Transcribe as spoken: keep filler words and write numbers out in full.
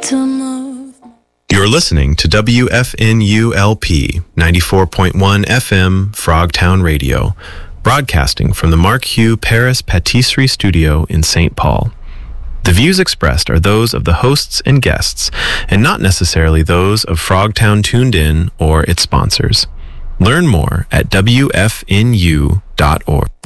rhythm of... You're listening to W F N U L P ninety-four point one F M Frogtown Radio, broadcasting from the Mark Hugh Paris Patisserie Studio in Saint Paul. The views expressed are those of the hosts and guests, and not necessarily those of Frogtown Tuned In or its sponsors. Learn more at W F N U dot org.